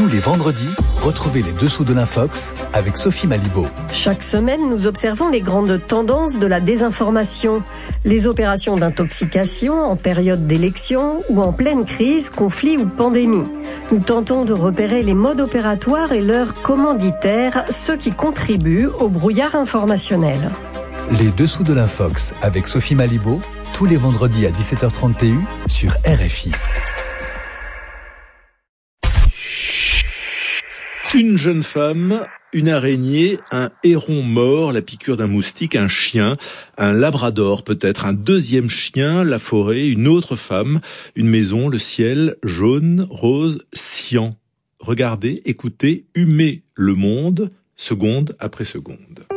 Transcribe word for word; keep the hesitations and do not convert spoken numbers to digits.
Tous les vendredis, retrouvez les dessous de l'Infox avec Sophie Malibaud. Chaque semaine, nous observons les grandes tendances de la désinformation, les opérations d'intoxication en période d'élection ou en pleine crise, conflit ou pandémie. Nous tentons de repérer les modes opératoires et leurs commanditaires, ceux qui contribuent au brouillard informationnel. Les dessous de l'Infox avec Sophie Malibaud, tous les vendredis à dix-sept heures trente sur R F I. Une jeune femme, une araignée, un héron mort, la piqûre d'un moustique, un chien, un labrador peut-être, un deuxième chien, la forêt, une autre femme, une maison, le ciel, jaune, rose, cyan. Regardez, écoutez, humez le monde, seconde après seconde.